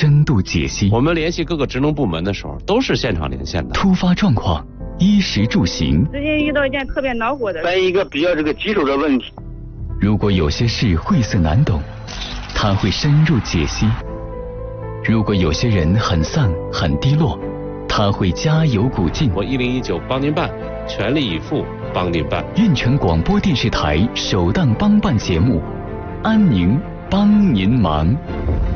深度解析。 我们联系各个职能部门的时候，都是现场连线的。 突发状况，衣食住行。 最近遇到一件特别恼火的， 一个比较棘手的问题。 如果有些事晦涩难懂，他会深入解析；如果有些人很丧很低落，他会加油鼓劲。 我1019帮您办，全力以赴帮您办。 运城广播电视台首档帮办节目，安宁帮您忙。